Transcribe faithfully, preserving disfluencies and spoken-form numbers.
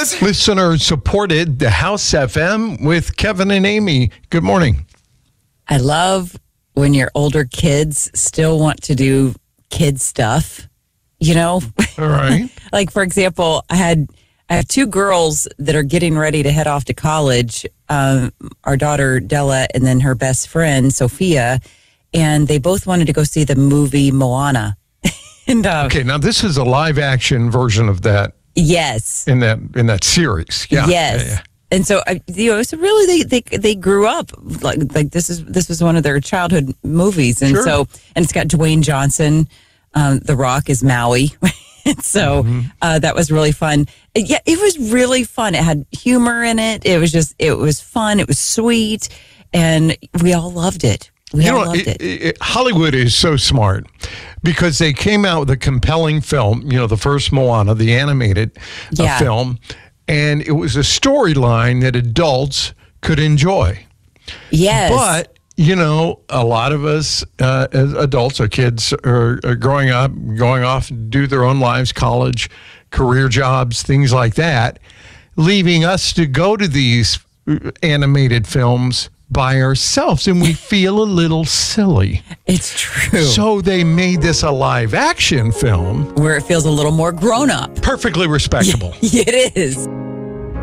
Listener supported the House F M with Kevin and Amy. Good morning. I love when your older kids still want to do kid stuff, you know? All right. Like, for example, I had I have two girls that are getting ready to head off to college, um, our daughter Della and then her best friend Sophia, and they both wanted to go see the movie Moana. and uh, Okay, now this is a live action version of that. Yes. In that in that series. Yeah. Yes. Yeah, yeah. And so, uh, you know, so really they, they they grew up like like this is this was one of their childhood movies, and Sure. so and it's got Dwayne Johnson, um, The Rock is Maui, and so Mm-hmm. uh, that was really fun. Yeah, it was really fun. It had humor in it. It was just it was fun. It was sweet, and we all loved it. We You all know, loved it, it. it, Hollywood is so smart because they came out with a compelling film, you know, the first Moana, the animated uh, Yeah. film, and it was a storyline that adults could enjoy. Yes, But, you know, a lot of us uh, as adults or kids are, are growing up, going off to do their own lives, college, career jobs, things like that, leaving us to go to these animated films by ourselves, and we feel a little silly. it's true. So they made this a live action film, Where it feels a little more grown up. perfectly respectable. It is.